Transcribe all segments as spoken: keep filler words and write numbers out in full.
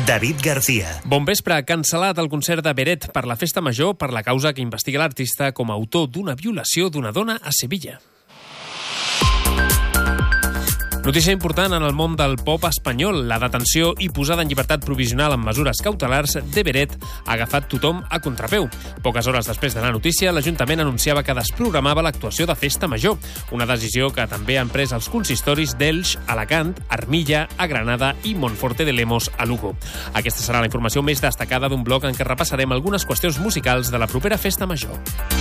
David García. Bon vespre. Cancel·lat el concert de Beret per la Festa Major per la causa que investiga l'artista com a autor d'una violació d'una dona a Sevilla. Notícia important en el món del pop espanyol. La detenció i posada en llibertat provisional amb mesures cautelars de Beret ha agafat tothom a contrapeu. Poques hores després de la notícia, l'Ajuntament anunciava que desprogramava l'actuació de Festa Major, una decisió que també han pres els consistoris d'Elx, Alacant, Armilla, a Granada i Monforte de Lemos, a Lugo. Aquesta serà la informació més destacada d'un bloc en què repassarem algunes qüestions musicals de la propera Festa Major.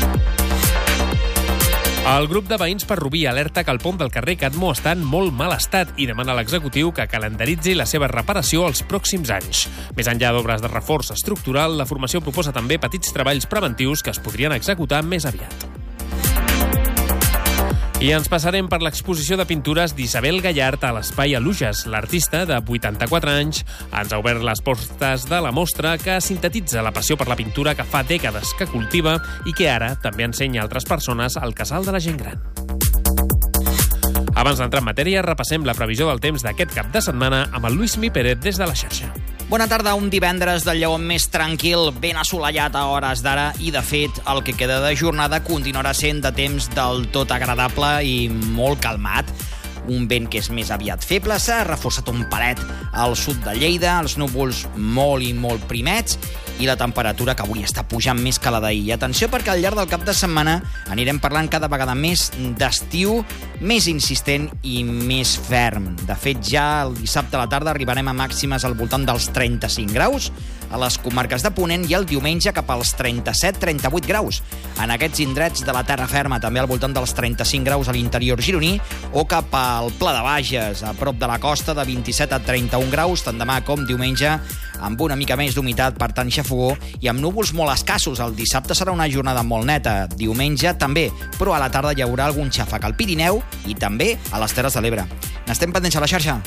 El grup de veïns per Rubí alerta que el pont del carrer Cadmo està en molt mal estat i demana a l'executiu que calendaritzi la seva reparació els pròxims anys. Més enllà d'obres de reforç estructural, la formació proposa també petits treballs preventius que es podrien executar més aviat. I ens passarem per l'exposició de pintures d'Isabel Gallart a l'Espai Alujas. L'artista, de vuitanta-quatre anys, ens ha obert les portes de la mostra que sintetitza la passió per la pintura que fa dècades que cultiva i que ara també ensenya a altres persones al casal de la gent gran. Abans d'entrar en matèria, repassem la previsió del temps d'aquest cap de setmana amb el Lluís Mi Pérez des de la xarxa. Bona tarda, un divendres del lleó més tranquil, ben assolellat a hores d'ara i, de fet, el que queda de jornada continuarà sent de temps del tot agradable i molt calmat. Un vent que és més aviat feble, s'ha reforçat un palet al sud de Lleida, els núvols molt i molt primets i la temperatura que avui està pujant més que la d'ahir. I atenció, perquè al llarg del cap de setmana anirem parlant cada vegada més d'estiu, més insistent i més ferm. De fet, ja el dissabte a la tarda arribarem a màximes al voltant dels trenta-cinc graus a les comarques de Ponent i el diumenge cap als trenta-set trenta-vuit graus. En aquests indrets de la terra ferma, també al voltant dels trenta-cinc graus a l'interior gironí o cap al Pla de Bages, a prop de la costa, de vint-i-set a trenta-un graus, tant demà com diumenge, amb una mica més d'humitat, per tant xafogó, i amb núvols molt escassos. El dissabte serà una jornada molt neta, diumenge també, però a la tarda hi haurà algun xàfec al Pirineu i també a les Terres de l'Ebre. N'estem pendents a la xarxa.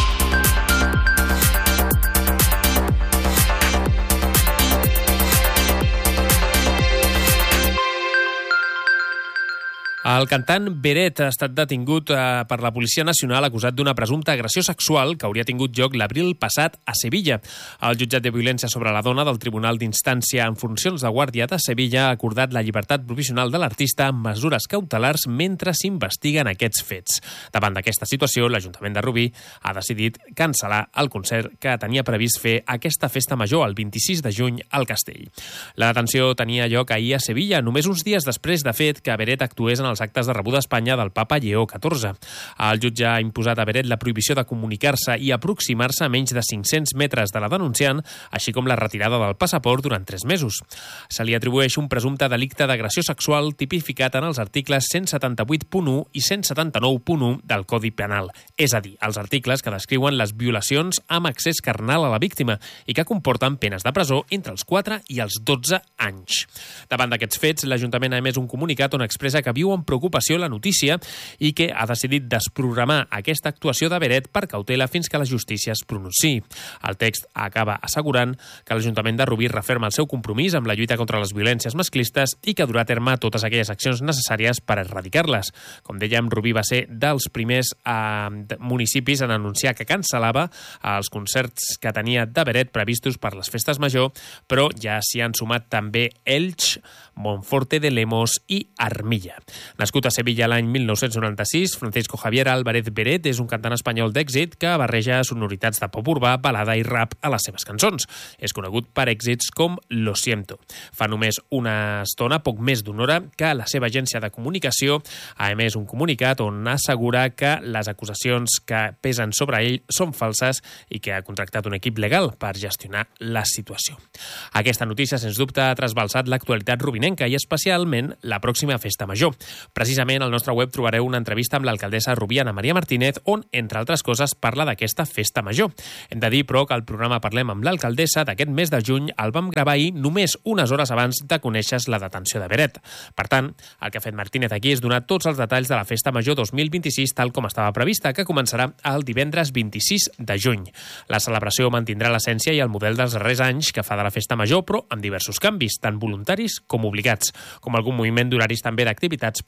El cantant Beret ha estat detingut eh, per la Policia Nacional acusat d'una presumpta agressió sexual que hauria tingut lloc l'abril passat a Sevilla. El jutjat de violència sobre la dona del Tribunal d'Instància en funcions de guàrdia de Sevilla ha acordat la llibertat provisional de l'artista amb mesures cautelars mentre s'investiguen aquests fets. Davant d'aquesta situació, l'Ajuntament de Rubí ha decidit cancel·lar el concert que tenia previst fer aquesta Festa Major el vint-i-sis de juny al Castell. La detenció tenia lloc ahir a Sevilla, només uns dies després de fet que Beret actués en els actes de rebuda a Espanya del papa Lleó catorze. El jutge ha imposat a Beret la prohibició de comunicar-se i aproximar-se a menys de cinc-cents metres de la denunciant, així com la retirada del passaport durant tres mesos. Se li atribueix un presumpte delicte d'agressió sexual tipificat en els articles cent setanta-vuit punt u i cent setanta-nou punt u del Codi Penal, és a dir, els articles que descriuen les violacions amb accés carnal a la víctima i que comporten penes de presó entre els quatre i els dotze anys. Davant d'aquests fets, l'Ajuntament ha emès un comunicat on expressa que viu amb preocupació la notícia i que ha decidit desprogramar aquesta actuació de Beret per cautela fins que la justícia es pronunciï. El text acaba assegurant que l'Ajuntament de Rubí referma el seu compromís amb la lluita contra les violències masclistes i que durà a terme totes aquelles accions necessàries per erradicar-les. Com dèiem, Rubí va ser dels primers eh, municipis en anunciar que cancel·lava els concerts que tenia de Beret previstos per les festes major, però ja s'hi han sumat també Elx, Monforte de Lemos i Armilla. Nascut a Sevilla l'any mil nou-cents noranta-sis, Francisco Javier Álvarez Beret és un cantant espanyol d'èxit que barreja sonoritats de pop urbà, balada i rap a les seves cançons. És conegut per èxits com Lo Siento. Fa només una estona, poc més d'una hora, que la seva agència de comunicació ha emès un comunicat on assegura que les acusacions que pesen sobre ell són falses i que ha contractat un equip legal per gestionar la situació. Aquesta notícia, sens dubte, ha trasbalsat l'actualitat rubinenca i especialment la pròxima Festa Major. Precisament al nostre web trobareu una entrevista amb l'alcaldessa Rubí, Ana Maria Martínez, on, entre altres coses, parla d'aquesta Festa Major. Hem de dir, però, que el programa Parlem amb l'alcaldessa d'aquest mes de juny el vam gravar ahir només unes hores abans de conèixer la detenció de Beret. Per tant, el que ha fet Martínez aquí és donar tots els detalls de la Festa Major dos mil vint-i-sis tal com estava prevista, que començarà el divendres vint-i-sis de juny. La celebració mantindrà l'essència i el model dels darrers anys que fa de la Festa Major, però amb diversos canvis, tant voluntaris com obligats, com algun moviment d'horaris també d'activitats per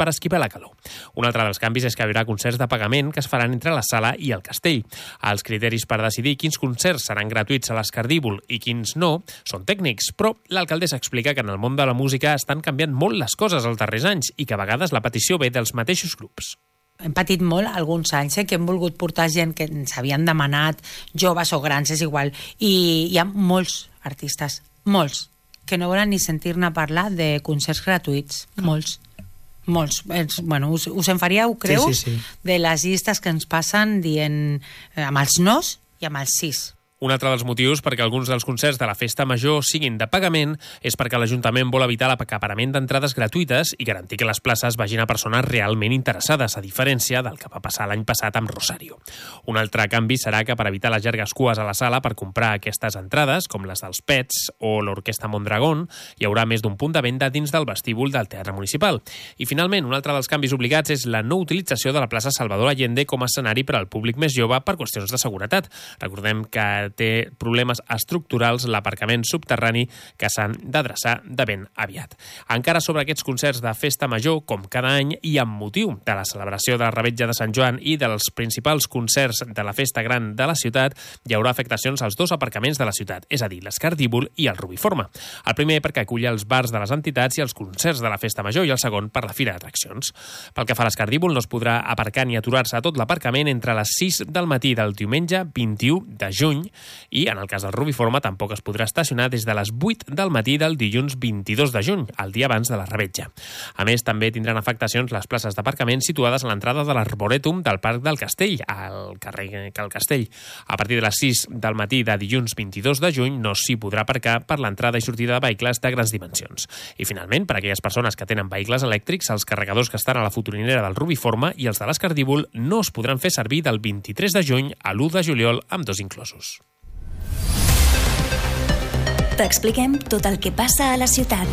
per esquivar la calor. Un altre dels canvis és que hi haurà concerts de pagament que es faran entre la sala i el castell. Els criteris per decidir quins concerts seran gratuïts a l'Escardívol i quins no són tècnics, però l'alcaldessa explica que en el món de la música estan canviant molt les coses els darrers anys i que a vegades la petició ve dels mateixos grups. Hem patit molt alguns anys, eh, que hem volgut portar gent que ens havien demanat, joves o grans, és igual, i hi ha molts artistes, molts, que no volen ni sentir-ne parlar de concerts gratuïts, molts, molts. Es, bueno, us, us en faríeu creus sí, sí, sí. de les llistes que ens passen dient eh, amb els nos i amb els sis. Un altre dels motius perquè alguns dels concerts de la Festa Major siguin de pagament és perquè l'Ajuntament vol evitar l'acaparament d'entrades gratuïtes i garantir que les places vagin a persones realment interessades, a diferència del que va passar l'any passat amb Rosario. Un altre canvi serà que per evitar les llargues cues a la sala per comprar aquestes entrades, com les dels Pets o l'Orquestra Mondragón, hi haurà més d'un punt de venda dins del vestíbul del Teatre Municipal. I finalment, un altre dels canvis obligats és la no utilització de la plaça Salvador Allende com a escenari per al públic més jove per qüestions de seguretat. Recordem que té problemes estructurals l'aparcament subterrani que s'han d'adreçar de ben aviat. Encara sobre aquests concerts de Festa Major, com cada any, i amb motiu de la celebració de la Revetlla de Sant Joan i dels principals concerts de la Festa Gran de la ciutat, hi haurà afectacions als dos aparcaments de la ciutat, és a dir, l'Escardívol i el Rubiforme. El primer perquè acull els bars de les entitats i els concerts de la Festa Major i el segon per la Fira d'Atraccions. Pel que fa a l'Escardívol, no es podrà aparcar ni aturar-se a tot l'aparcament entre les sis del matí del diumenge vint-i-u de juny i, en el cas del Rubiforme, tampoc es podrà estacionar des de les vuit del matí del dilluns vint-i-dos de juny, el dia abans de la Revetlla. A més, també tindran afectacions les places d'aparcament situades a l'entrada de l'Arborètum del Parc del Castell, al carrer Cal Castell. A partir de les sis del matí de dilluns vint-i-dos de juny no s'hi podrà aparcar per l'entrada i sortida de vehicles de grans dimensions. I, finalment, per a aquelles persones que tenen vehicles elèctrics, els carregadors que estan a la fotolinera del Rubiforme i els de l'Escardívol no es podran fer servir del vint-i-tres de juny a l'u de juliol, amb dos inclosos. T'expliquem tot el que passa a la ciutat.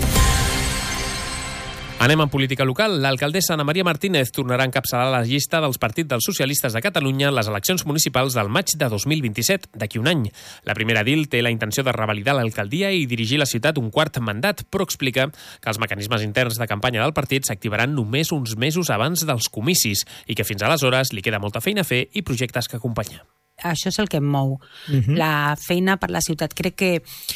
Anem en política local. L'alcaldessa Ana Maria Martínez tornarà a encapçalar la llista dels partits dels socialistes de Catalunya en les eleccions municipals del maig de dos mil vint-i-set, d'aquí un any. La primera edil té la intenció de revalidar l'alcaldia i dirigir la ciutat un quart mandat, però explica que els mecanismes interns de campanya del partit s'activaran només uns mesos abans dels comicis i que fins aleshores li queda molta feina a fer i projectes que acompanyar. Això és el que em mou, uh-huh. la feina per la ciutat. Crec que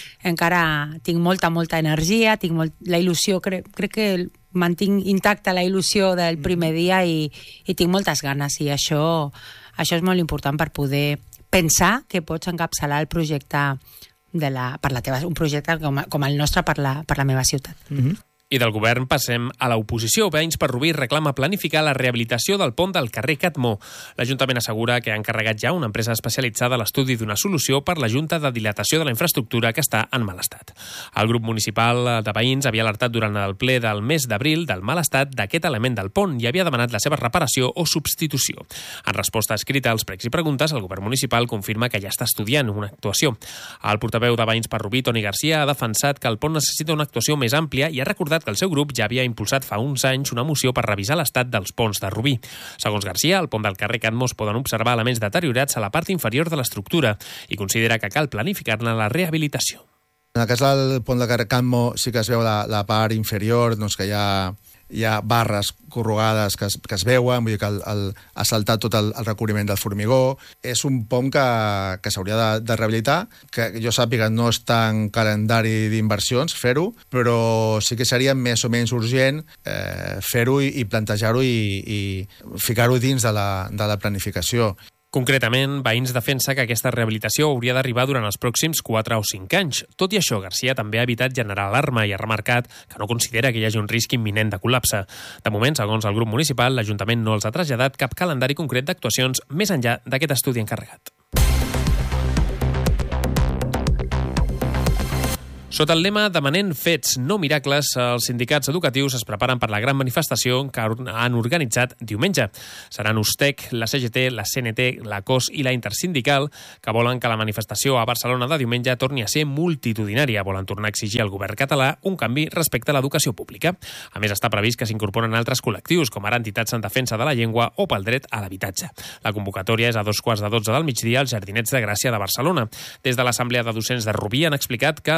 encara tinc molta, molta energia, tinc molt, la il·lusió, crec, crec que mantinc intacta la il·lusió del primer dia i, i tinc moltes ganes i això, això és molt important per poder pensar que pots encapçalar el projecte de la, per la teva, un projecte com, com el nostre per la, per la meva ciutat. Uh-huh. I del govern passem a l'oposició. Veïns per Rubí reclama planificar la rehabilitació del pont del carrer Catmó. L'Ajuntament assegura que ha encarregat ja una empresa especialitzada a l'estudi d'una solució per la Junta de Dilatació de la Infraestructura que està en mal estat. El grup municipal de veïns havia alertat durant el ple del mes d'abril del mal estat d'aquest element del pont i havia demanat la seva reparació o substitució. En resposta escrita als pregs i preguntes, el govern municipal confirma que ja està estudiant una actuació. El portaveu de Veïns per Rubí, Toni Garcia, ha defensat que el pont necessita una actuació més àmplia i ha recordat que el seu grup ja havia impulsat fa uns anys una moció per revisar l'estat dels ponts de Rubí. Segons Garcia, al pont del carrer Catmó es poden observar elements deteriorats a la part inferior de l'estructura i considera que cal planificar-ne la rehabilitació. En el cas del pont del carrer Catmó sí que es veu la, la part inferior, doncs que hi ha hi ha barres corrugades que es, que es veuen, vull dir que el, el, ha saltat tot el, el recobriment del formigó. És un pont que, que s'hauria de, de rehabilitar, que jo sàpiga no està en calendari d'inversions fer-ho, però sí que seria més o menys urgent eh, fer-ho i, i plantejar-ho i, i ficar-ho dins de la, de la planificació. Concretament, Veïns defensa que aquesta rehabilitació hauria d'arribar durant els pròxims quatre o cinc anys. Tot i això, Garcia també ha evitat generar alarma i ha remarcat que no considera que hi hagi un risc imminent de col·lapse. De moment, segons el grup municipal, l'Ajuntament no els ha traslladat cap calendari concret d'actuacions més enllà d'aquest estudi encarregat. Sota el lema Demanem fets, no miracles, els sindicats educatius es preparen per la gran manifestació que han organitzat diumenge. Seran USTEC, la C G T, la C N T, la C O S i la Intersindical, que volen que la manifestació a Barcelona de diumenge torni a ser multitudinària. Volen tornar a exigir al govern català un canvi respecte a l'educació pública. A més, està previst que s'incorporen altres col·lectius, com ara entitats en defensa de la llengua o pel dret a l'habitatge. La convocatòria és a dos quarts de dotze del migdia als Jardinets de Gràcia de Barcelona. Des de l'Assemblea de Docents de Rubí han explicat que els docents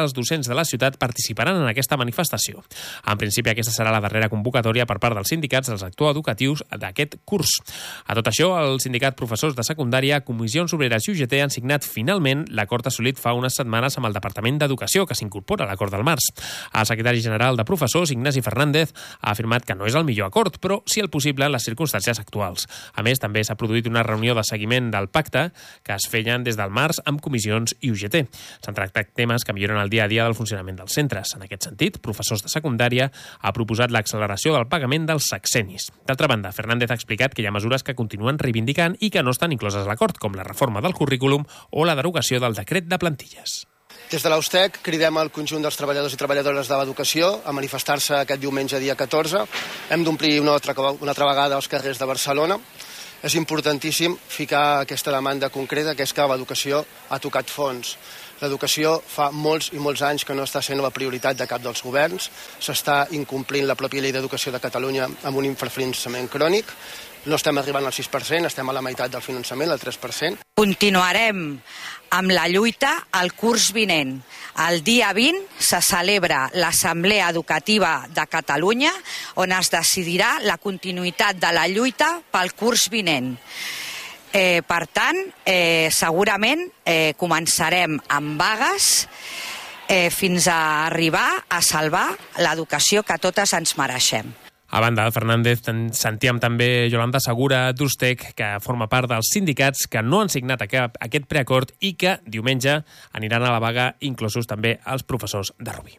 estudiants de la ciutat participaran en aquesta manifestació. En principi, aquesta serà la darrera convocatòria per part dels sindicats dels actors educatius d'aquest curs. A tot això, el sindicat Professors de Secundària, Comissions Obreres i U G T han signat finalment l'acord assolit fa unes setmanes amb el Departament d'Educació, que s'incorpora a l'acord del març. El secretari general de Professors, Ignasi Fernández, ha afirmat que no és el millor acord, però sí el possible en les circumstàncies actuals. A més, també s'ha produït una reunió de seguiment del pacte que es feien des del març amb comissions i U G T. S'han tractat temes que milloren el dia a dia del funcionament dels centres. En aquest sentit, Professors de Secundària ha proposat l'acceleració del pagament dels sexennis. D'altra banda, Fernández ha explicat que hi ha mesures que continuen reivindicant i que no estan incloses a l'acord, com la reforma del currículum o la derogació del decret de plantilles. Des de l'A U S T E C cridem al conjunt dels treballadors i treballadores de l'educació a manifestar-se aquest diumenge dia catorze. Hem d'omplir una altra, una altra vegada els carrers de Barcelona. És importantíssim ficar aquesta demanda concreta, que és que l'educació ha tocat fons. L'educació fa molts i molts anys que no està sent la prioritat de cap dels governs. S'està incomplint la pròpia llei d'educació de Catalunya amb un infrafinançament crònic. No estem arribant al sis per cent, estem a la meitat del finançament, al tres per cent. Continuarem amb la lluita el curs vinent. El dia vint se celebra l'Assemblea Educativa de Catalunya, on es decidirà la continuïtat de la lluita pel curs vinent. Eh, per tant, eh, segurament eh, començarem amb vagues eh, fins a arribar a salvar l'educació que totes ens mereixem. A banda, Fernández, sentíem també Yolanda Segura d'U S T E C, que forma part dels sindicats que no han signat aquest preacord i que diumenge aniran a la vaga, inclosos també els professors de Rubí.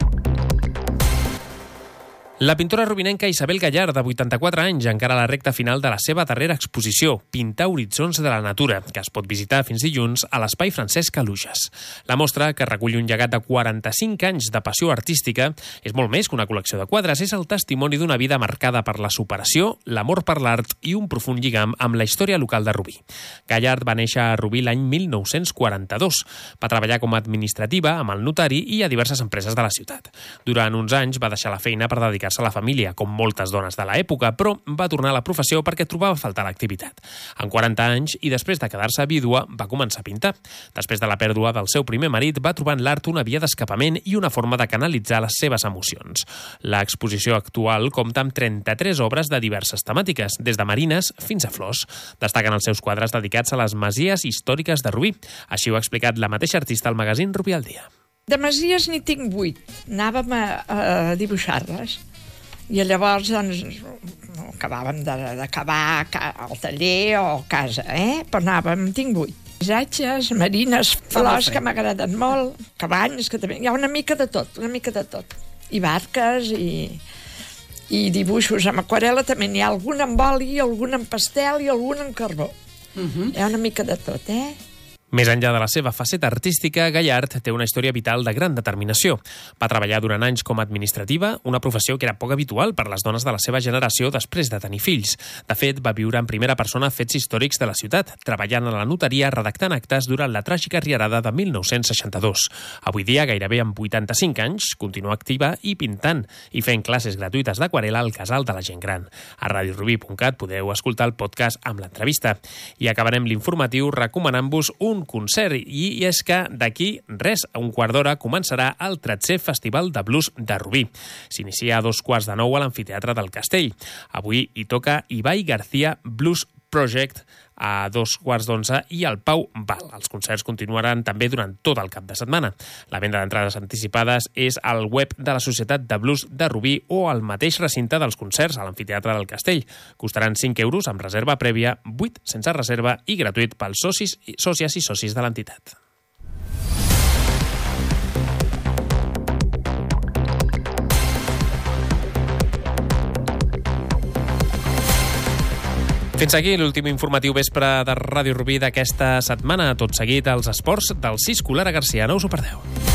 La pintora rubinenca Isabel Gallard, de vuitanta-quatre anys, encara a la recta final de la seva darrera exposició, Pintar horitzons de la natura, que es pot visitar fins dilluns a l'Espai Francesc Alujas. La mostra, que recull un llegat de quaranta-cinc anys de passió artística, és molt més que una col·lecció de quadres, és el testimoni d'una vida marcada per la superació, l'amor per l'art i un profund lligam amb la història local de Rubí. Gallard va néixer a Rubí l'any mil nou-cents quaranta-dos. Va treballar com a administrativa amb el notari i a diverses empreses de la ciutat. Durant uns anys va deixar la feina per dedicar a la família, com moltes dones de l'època, però va tornar a la professió perquè trobava a faltar l'activitat. En quaranta anys, i després de quedar-se vídua, va començar a pintar. Després de la pèrdua del seu primer marit, va trobar en l'art una via d'escapament i una forma de canalitzar les seves emocions. L'exposició actual compta amb trenta-tres obres de diverses temàtiques, des de marines fins a flors. Destaquen els seus quadres dedicats a les masies històriques de Rubí. Així ho ha explicat la mateixa artista al magazín Rubí al dia. De masies n'hi tinc vuit. Anàvem a, a dibuixar-les. I llavors, doncs, acabàvem d'acabar al taller o a casa, eh? Però anàvem, tinc vuit. Paisatges, marines, flors que m'agraden molt, cabanys, que també... Hi ha una mica de tot, una mica de tot. I barques, i, i dibuixos amb aquarel·la també. N'hi ha algun amb oli, algun amb pastel i algun amb carbó. Uh-huh. Hi ha una mica de tot, eh? Més enllà de la seva faceta artística, Gallard té una història vital de gran determinació. Va treballar durant anys com a administrativa, una professió que era poc habitual per les dones de la seva generació després de tenir fills. De fet, va viure en primera persona fets històrics de la ciutat, treballant a la notaria redactant actes durant la tràgica riarada de mil nou-cents seixanta-dos. Avui dia, gairebé amb vuitanta-cinc anys, continua activa i pintant, i fent classes gratuïtes d'aquarel·la al Casal de la Gent Gran. A radio rubí punt cat podeu escoltar el podcast amb l'entrevista. I acabarem l'informatiu recomanant-vos un concert, i és que d'aquí res, a un quart d'hora, començarà el tretzè Festival de Blues de Rubí. S'inicia a dos quarts de nou a l'Amfiteatre del Castell. Avui hi toca Ibai García Blues Project a dos quarts d'onze i al Pau Val. Els concerts continuaran també durant tot el cap de setmana. La venda d'entrades anticipades és al web de la Societat de Blues de Rubí o al mateix recinte dels concerts a l'Amfiteatre del Castell. Costaran cinc euros amb reserva prèvia, vuit sense reserva i gratuït pels socis, sòcies i socis de l'entitat. Fins aquí l'últim informatiu vespre de Ràdio Rubí d'aquesta setmana. Tot seguit, els esports del Cisco Lara Garcia. No us ho perdeu.